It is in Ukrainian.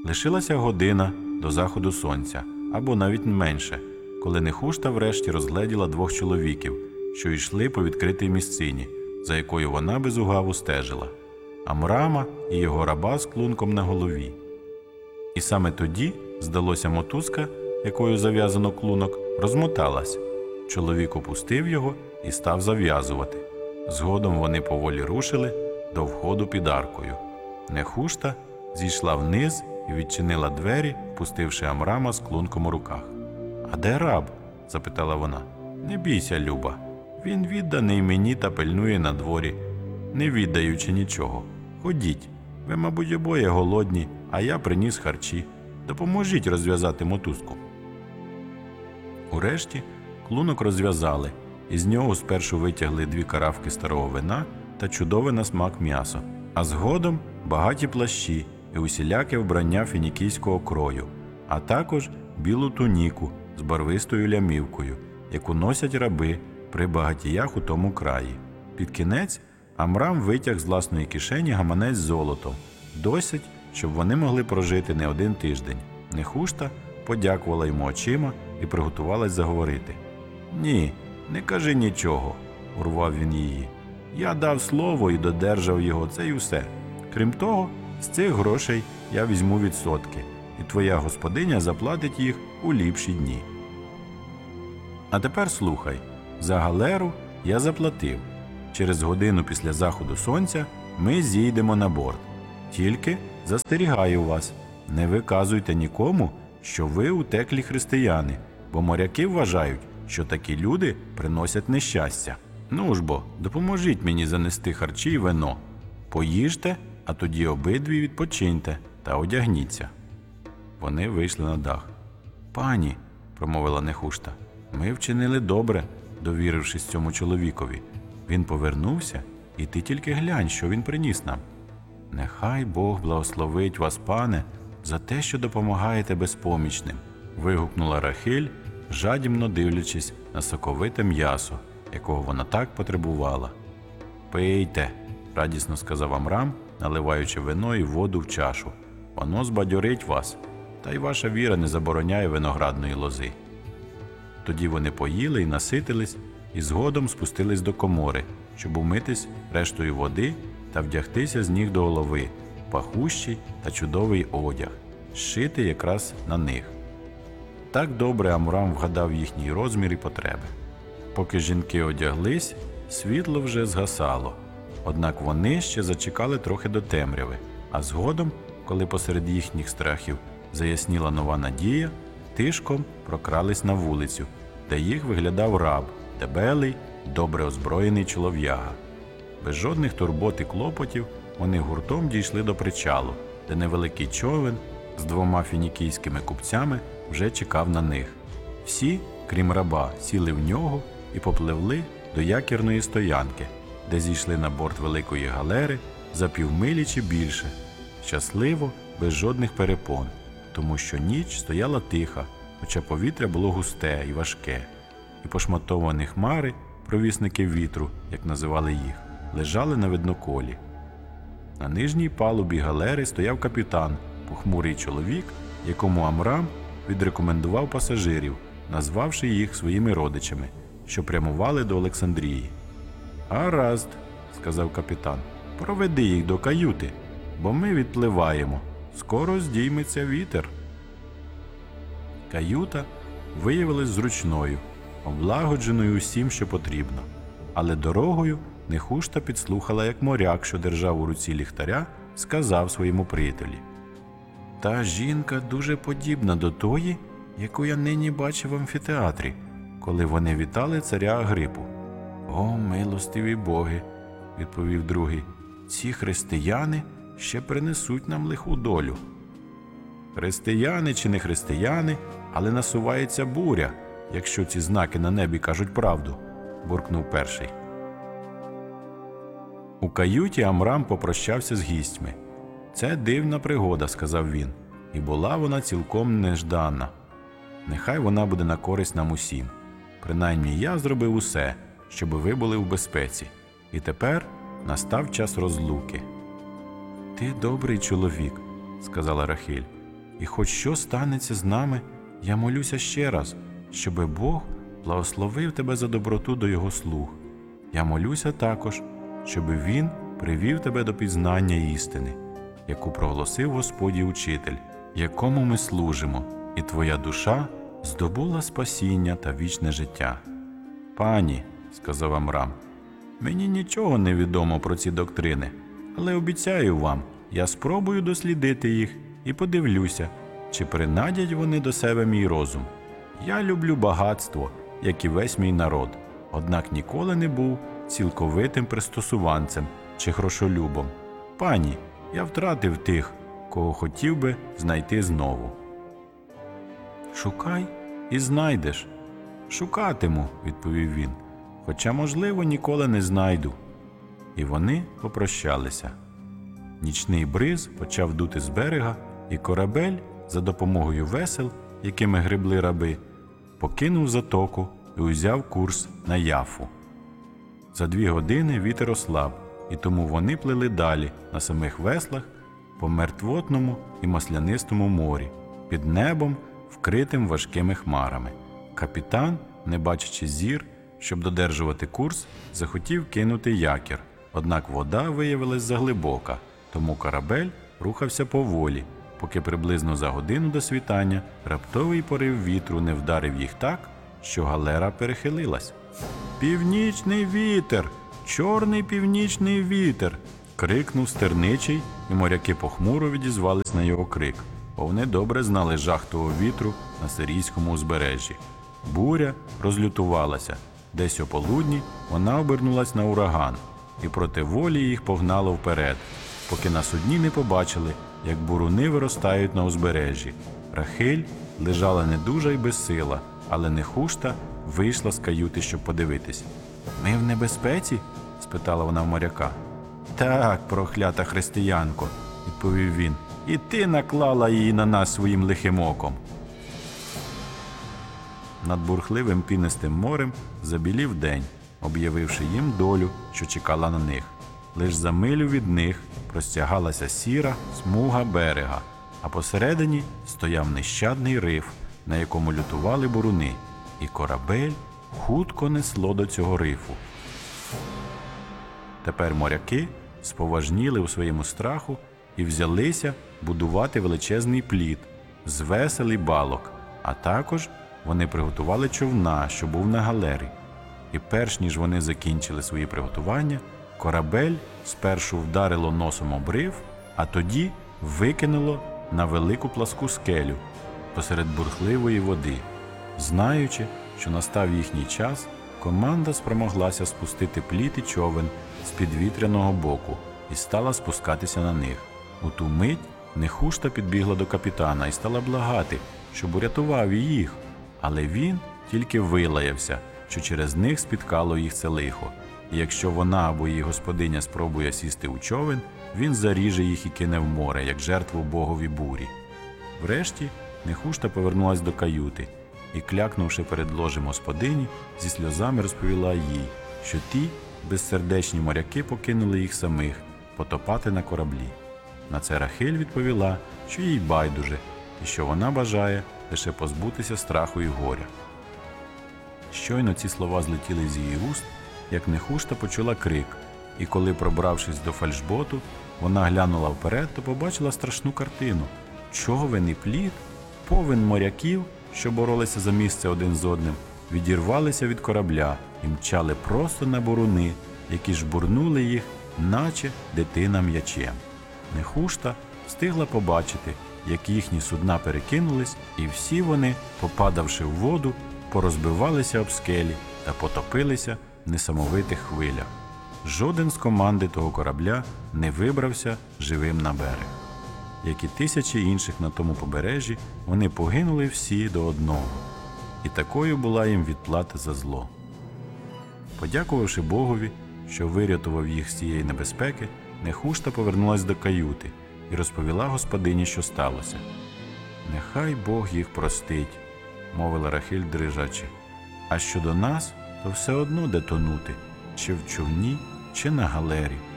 Лишилася година до заходу сонця, або навіть менше, коли Нехушта врешті розгледіла двох чоловіків, що йшли по відкритій місцині, за якою вона без угаву стежила – Амрама і його раба з клунком на голові. І саме тоді, здалося, мотузка, якою зав'язано клунок, розмоталась. Чоловік опустив його і став зав'язувати. Згодом вони поволі рушили до входу під аркою. Нехушта зійшла вниз і відчинила двері, впустивши Амрама з клунком у руках. «А де раб?» – запитала вона. «Не бійся, Люба. Він відданий мені та пильнує на дворі, не віддаючи нічого. Ходіть, ви, мабуть, обоє голодні, а я приніс харчі. Допоможіть розв'язати мотузку». Урешті клунок розв'язали, і з нього спершу витягли 2 каравки старого вина та чудове на смак м'ясо, а згодом багаті плащі і усіляке вбрання фінікійського крою, а також білу туніку з барвистою лямівкою, яку носять раби при багатіях у тому краї. Під кінець Амрам витяг з власної кишені гаманець з золотом, досить, щоб вони могли прожити не 1 тиждень. Нехушта подякувала йому очима і приготувалась заговорити. «Ні, не кажи нічого», – урвав він її. «Я дав слово і додержав його, це й усе. Крім того, з цих грошей я візьму відсотки, і твоя господиня заплатить їх у ліпші дні. А тепер слухай, за галеру я заплатив. Через годину після заходу сонця ми зійдемо на борт. Тільки застерігаю вас, не виказуйте нікому, що ви утеклі християни, бо моряки вважають, що такі люди приносять нещастя. Ну ж бо, допоможіть мені занести харчі й вино. Поїжте, а тоді обидві відпочиньте та одягніться». Вони вийшли на дах. «Пані», – промовила Нехушта, – «ми вчинили добре, довірившись цьому чоловікові. Він повернувся, і ти тільки глянь, що він приніс нам». «Нехай Бог благословить вас, пане, за те, що допомагаєте безпомічним», – вигукнула Рахиль, жадібно дивлячись на соковите м'ясо, якого вона так потребувала. «Пийте», – радісно сказав Амрам, наливаючи вино і воду в чашу. «Воно збадьорить вас, та й ваша віра не забороняє виноградної лози». Тоді вони поїли і наситились, і згодом спустились до комори, щоб умитись рештою води та вдягтися з ніг до голови, пахущий та чудовий одяг, зшитий якраз на них. Так добре Амрам вгадав їхній розмір і потреби. Поки жінки одяглись, світло вже згасало. Однак вони ще зачекали трохи до темряви, а згодом, коли посеред їхніх страхів заясніла нова надія, тишком прокрались на вулицю, де їх виглядав раб, дебелий, добре озброєний чолов'яга. Без жодних турбот і клопотів вони гуртом дійшли до причалу, де невеликий човен з 2 фінікійськими купцями вже чекав на них. Всі, крім раба, сіли в нього і попливли до якірної стоянки, де зійшли на борт великої галери за півмилі чи більше, щасливо, без жодних перепон, тому що ніч стояла тиха, хоча повітря було густе і важке, і пошматовані хмари, провісники вітру, як називали їх, лежали на видноколі. На нижній палубі галери стояв капітан, похмурий чоловік, якому Амрам відрекомендував пасажирів, назвавши їх своїми родичами, що прямували до Олександрії. «Гаразд», – сказав капітан, – «проведи їх до каюти, бо ми відпливаємо. Скоро здійметься вітер». Каюта виявилась зручною, облагодженою усім, що потрібно. Але дорогою Нехушта підслухала, як моряк, що держав у руці ліхтаря, сказав своєму приятелі: «Та жінка дуже подібна до тої, яку я нині бачив в амфітеатрі, коли вони вітали царя Агрипу». «О, милостиві боги», – відповів другий, – «ці християни ще принесуть нам лиху долю». «Християни чи не християни, але насувається буря, якщо ці знаки на небі кажуть правду», – буркнув перший. У каюті Амрам попрощався з гістьми. «Це дивна пригода», – сказав він, – «і була вона цілком неждана. Нехай вона буде на користь нам усім. Принаймні я зробив усе, щоб ви були в безпеці. І тепер настав час розлуки». «Ти добрий чоловік», – сказала Рахиль. І хоч що станеться з нами, я молюся ще раз, щоби Бог благословив тебе за доброту до Його слуг. Я молюся також, щоби Він привів тебе до пізнання істини, яку проголосив Господь і Учитель, якому ми служимо, і твоя душа здобула спасіння та вічне життя. Пані, сказав Амрам, мені нічого не відомо про ці доктрини, але обіцяю вам, я спробую дослідити їх і подивлюся, чи принадять вони до себе мій розум. Я люблю багатство, як і весь мій народ, однак ніколи не був цілковитим пристосуванцем чи грошолюбом. Пані, я втратив тих, кого хотів би знайти знову. Шукай і знайдеш. Шукатиму, відповів він, хоча, можливо, ніколи не знайду. І вони попрощалися. Нічний бриз почав дути з берега, і корабель, за допомогою весел, якими гребли раби, покинув затоку і узяв курс на Яфу. За 2 години вітер ослаб, і тому вони плили далі на самих веслах по мертвотному і маслянистому морі, під небом, вкритим важкими хмарами. Капітан, не бачачи зір, щоб додержувати курс, захотів кинути якір, однак вода виявилась заглибока, тому корабель рухався поволі, поки приблизно за годину до світання раптовий порив вітру не вдарив їх так, що галера перехилилась. «Північний вітер! Чорний північний вітер!» – крикнув стерничий, і моряки похмуро відізвались на його крик, бо вони добре знали жах того вітру на сирійському узбережжі. Буря розлютувалася. Десь ополудні вона обернулась на ураган, і проти волі їх погнало вперед, поки на судні не побачили, як буруни виростають на узбережжі. Рахиль лежала недужа й безсила, але Нехушта вийшла з каюти, щоб подивитись. «Ми в небезпеці?» – спитала вона в моряка. «Так, проклята християнко», – відповів він, – «і ти наклала її на нас своїм лихим оком». Над бурхливим пінистим морем забілів день, об'явивши їм долю, що чекала на них. Лиш за милю від них простягалася сіра смуга берега, а посередині стояв нещадний риф, на якому лютували буруни, і корабель хутко несло до цього рифу. Тепер моряки споважніли у своєму страху і взялися будувати величезний плід з весел і балок, а також вони приготували човна, що був на галері. І перш ніж вони закінчили свої приготування, корабель спершу вдарило носом об риф, а тоді викинуло на велику пласку скелю посеред бурхливої води. Знаючи, що настав їхній час, команда спромоглася спустити плід і човен з підвітряного боку і стала спускатися на них. У ту мить Нехушта підбігла до капітана і стала благати, щоб урятував їх. Але він тільки вилаявся, що через них спіткало їх це лихо, і якщо вона або її господиня спробує сісти у човен, він заріже їх і кине в море, як жертву богові бурі. Врешті Нехушта повернулась до каюти і, клякнувши перед ложем господині, зі сльозами розповіла їй, що ті безсердечні моряки покинули їх самих потопати на кораблі. На це Рахиль відповіла, що їй байдуже, і що вона бажає лише позбутися страху і горя. Щойно ці слова злетіли з її уст, як Нехушта почула крик, і коли, пробравшись до фальшботу, вона глянула вперед, то побачила страшну картину. Човен і плід, повен моряків, що боролися за місце один з одним, відірвалися від корабля і мчали просто на буруни, які жбурнули їх, наче дитина м'ячем. Нехушта встигла побачити, як їхні судна перекинулись, і всі вони, попадавши в воду, порозбивалися об скелі та потопилися в несамовитих хвилях. Жоден з команди того корабля не вибрався живим на берег. Як і тисячі інших на тому побережжі, вони погинули всі до одного. І такою була їм відплата за зло. Подякувавши Богові, що вирятував їх з цієї небезпеки, Нехушта повернулась до каюти і розповіла господині, що сталося. «Нехай Бог їх простить», – мовила Рахиль дрижачи. «А щодо нас, то все одно де тонути, чи в човні, чи на галері».